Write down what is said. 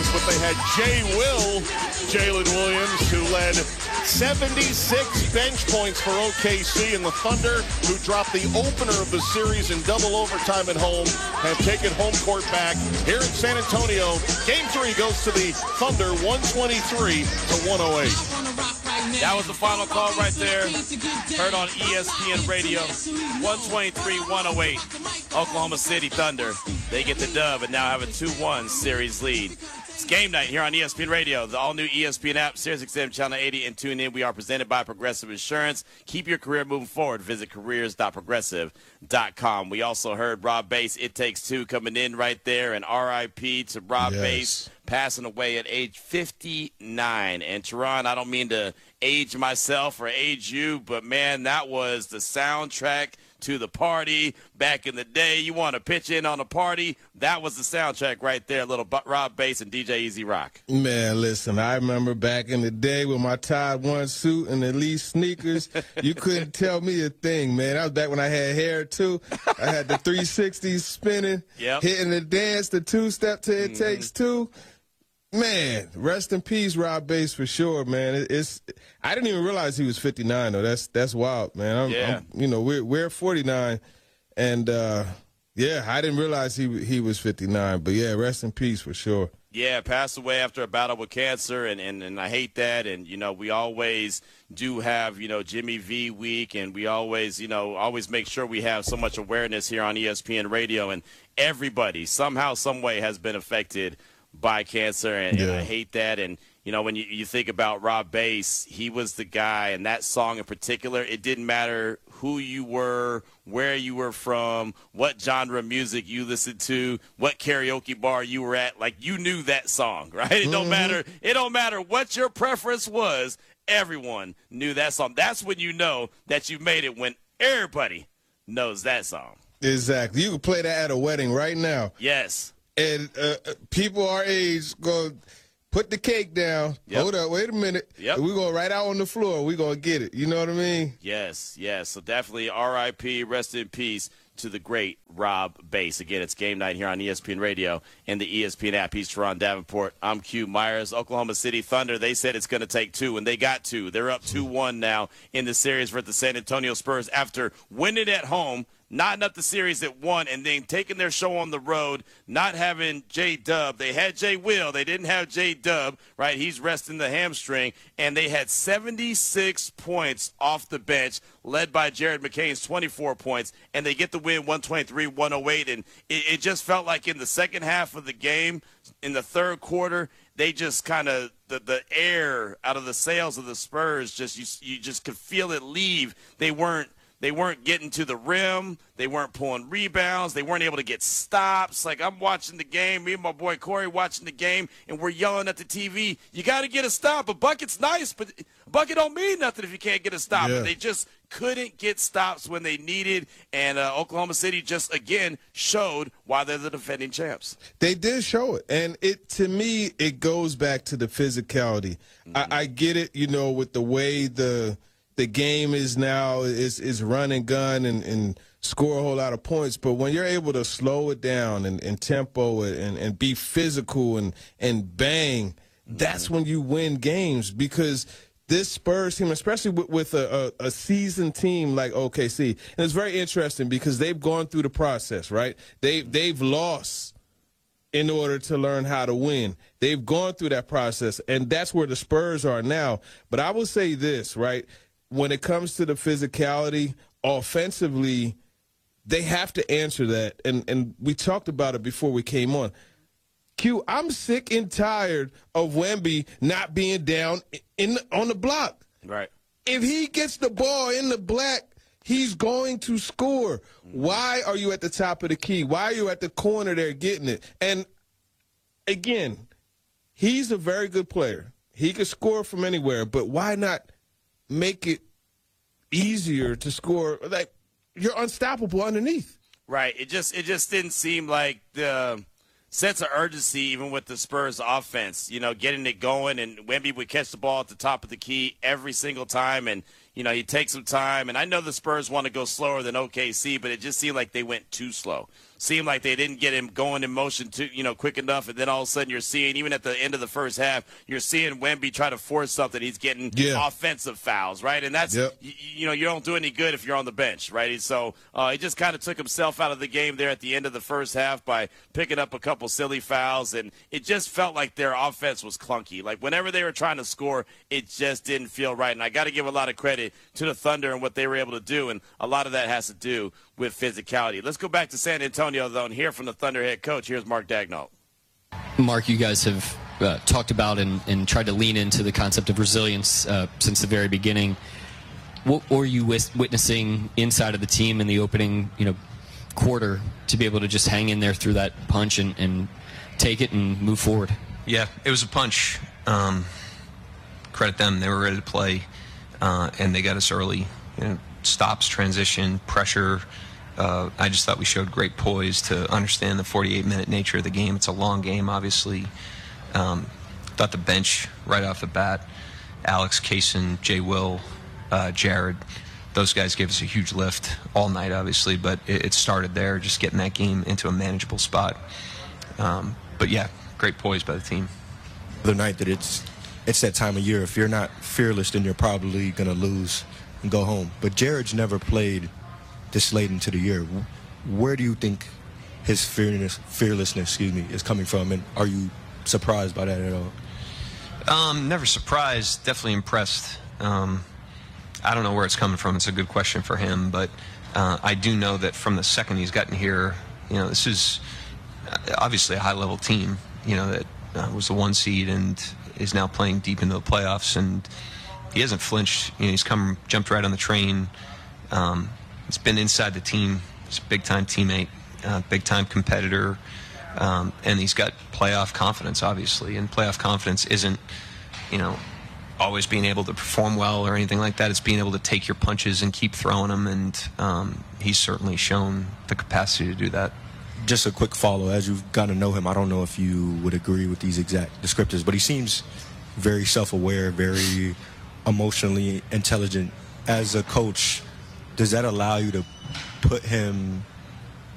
but they had Jalen Williams, who led 76 bench points for OKC, and the Thunder, who dropped the opener of the series in double overtime at home, have taken home court back here in San Antonio. Game 3 goes to the Thunder, 123 to 108. That was the final call right there. Heard on ESPN Radio, 123-108. Oklahoma City Thunder. They get the dub and now have a 2-1 series lead. It's game night here on ESPN Radio, the all-new ESPN app, SiriusXM Channel 80, and tune in. We are presented by Progressive Insurance. Keep your career moving forward. Visit careers.progressive.com. We also heard Rob Base, It Takes Two, coming in right there, and RIP to Rob Base, passing away at age 59. And, Teron, I don't mean to age myself or age you, but, man, that was the soundtrack to the party back in the day. You want to pitch in on a party? That was the soundtrack right there, little Rob Base and DJ Easy Rock. Man, listen, I remember back in the day with my Tide 1 suit and the Lee sneakers, you couldn't tell me a thing, man. That was back when I had hair, too. I had the 360s spinning, hitting the dance, the two-step to It Takes Two. Man, rest in peace, Rob Base, for sure, man. I didn't even realize he was 59, though. That's wild, man. We're 49, and I didn't realize he was 59. But yeah, rest in peace for sure. Yeah, passed away after a battle with cancer, and I hate that. And we always do have Jimmy V week, and we always make sure we have so much awareness here on ESPN Radio, and everybody somehow, some way has been affected by cancer, and I hate that. And when you think about Rob Base, he was the guy, and that song in particular, it didn't matter who you were, where you were from, what genre of music you listened to, what karaoke bar you were at, like, you knew that song, right? It don't matter what your preference was, everyone knew that song. That's when you know that you made it, when everybody knows that song. Exactly. You can play that at a wedding right now. Yes. And people our age go put the cake down. Yep. Hold up, wait a minute. Yep. We're going right out on the floor. We're going to get it. You know what I mean? Yes. So definitely RIP, rest in peace to the great Rob Base. Again, it's game night here on ESPN Radio and the ESPN app. He's Teron Davenport. I'm Q Myers. Oklahoma City Thunder, they said it's going to take two, and they got two. They're up 2-1 now in the series for the San Antonio Spurs after winning at home, knotting up the series at 1, and then taking their show on the road, not having J-Dub. They had J-Will. They didn't have J-Dub, right? He's resting the hamstring. And they had 76 points off the bench, led by Jared McCain's 24 points, and they get the win 123-108. And it just felt like in the second half of the game, in the third quarter, they just kind of the air out of the sails of the Spurs, you just could feel it leave. They weren't getting to the rim. They weren't pulling rebounds. They weren't able to get stops. Like, I'm watching the game, me and my boy Corey watching the game, and we're yelling at the TV, you got to get a stop. A bucket's nice, but a bucket don't mean nothing if you can't get a stop. Yeah. They just couldn't get stops when they needed, and Oklahoma City just, again, showed why they're the defending champs. They did show it, and to me, it goes back to the physicality. Mm-hmm. I get it, with the way the game is now is run and gun and score a whole lot of points. But when you're able to slow it down and tempo it and be physical and bang, that's when you win games. Because this Spurs team, especially with a seasoned team like OKC, and it's very interesting because they've gone through the process, right? They've lost in order to learn how to win. They've gone through that process, and that's where the Spurs are now. But I will say this, right? When it comes to the physicality, offensively, they have to answer that. And we talked about it before we came on. Q, I'm sick and tired of Wemby not being down on the block. Right. If he gets the ball in the black, he's going to score. Why are you at the top of the key? Why are you at the corner there getting it? And, again, he's a very good player. He can score from anywhere, but why not make it easier to score? Like, you're unstoppable underneath. Right. It just didn't seem like the sense of urgency, even with the Spurs offense, getting it going, and Wemby would catch the ball at the top of the key every single time, and he'd take some time. And I know the Spurs want to go slower than OKC, but it just seemed like they went too slow. seemed like they didn't get him going in motion quick enough, and then all of a sudden you're seeing, even at the end of the first half, you're seeing Wemby try to force something. He's getting offensive fouls, right? And that's you don't do any good if you're on the bench, right? So he just kind of took himself out of the game there at the end of the first half by picking up a couple silly fouls, and it just felt like their offense was clunky. Like whenever they were trying to score, it just didn't feel right. And I got to give a lot of credit to the Thunder and what they were able to do, and a lot of that has to do with physicality. Let's go back to San Antonio, though, and hear from the Thunder head coach. Here's Mark Daigneault. Mark, you guys have talked about and tried to lean into the concept of resilience since the very beginning. What were you witnessing inside of the team in the opening quarter to be able to just hang in there through that punch and take it and move forward? Yeah, it was a punch. Credit them. They were ready to play, and they got us early. Stops, transition, pressure. I just thought we showed great poise to understand the 48-minute nature of the game. It's a long game, obviously. Thought the bench right off the bat, Alex, Kaysen, Jay Will, Jared, those guys gave us a huge lift all night, obviously, but it started there, just getting that game into a manageable spot. But yeah, great poise by the team. The night that it's that time of year. If you're not fearless, then you're probably going to lose and go home. But Jared's never played this late into the year. Where do you think his fearlessness, is coming from? And are you surprised by that at all? Never surprised. Definitely impressed. I don't know where it's coming from. It's a good question for him. But I do know that from the second he's gotten here, this is obviously a high-level team, that was the 1 seed and is now playing deep into the playoffs. And he hasn't flinched. He's jumped right on the train. He's been inside the team. He's a big-time teammate, big-time competitor, and he's got playoff confidence, obviously. And playoff confidence isn't, always being able to perform well or anything like that. It's being able to take your punches and keep throwing them, and he's certainly shown the capacity to do that. Just a quick follow. As you've gotten to know him, I don't know if you would agree with these exact descriptors, but he seems very self-aware, very emotionally intelligent. As a coach, does that allow you to put him